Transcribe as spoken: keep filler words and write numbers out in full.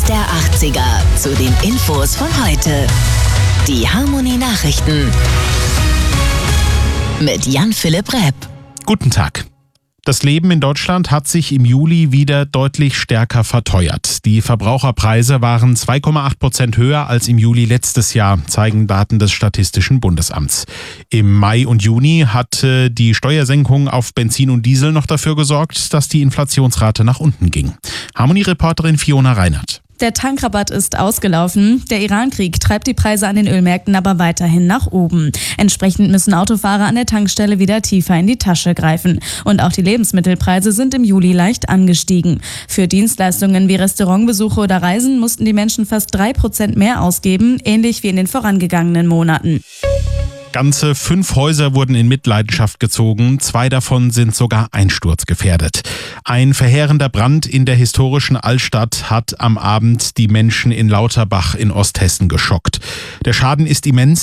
der achtziger zu den Infos von heute. Die Harmonie-Nachrichten mit Jan-Philipp Repp. Guten Tag. Das Leben in Deutschland hat sich im Juli wieder deutlich stärker verteuert. Die Verbraucherpreise waren zwei Komma acht Prozent höher als im Juli letztes Jahr, zeigen Daten des Statistischen Bundesamts. Im Mai und Juni hatte die Steuersenkung auf Benzin und Diesel noch dafür gesorgt, dass die Inflationsrate nach unten ging. Harmonie-Reporterin Fiona Reinhardt. Der Tankrabatt ist ausgelaufen. Der Iran-Krieg treibt die Preise an den Ölmärkten aber weiterhin nach oben. Entsprechend müssen Autofahrer an der Tankstelle wieder tiefer in die Tasche greifen. Und auch die Lebensmittelpreise sind im Juli leicht angestiegen. Für Dienstleistungen wie Restaurantbesuche oder Reisen mussten die Menschen fast drei Prozent mehr ausgeben, ähnlich wie in den vorangegangenen Monaten. Ganze fünf Häuser wurden in Mitleidenschaft gezogen, zwei davon sind sogar einsturzgefährdet. Ein verheerender Brand in der historischen Altstadt hat am Abend die Menschen in Lauterbach in Osthessen geschockt. Der Schaden ist immens.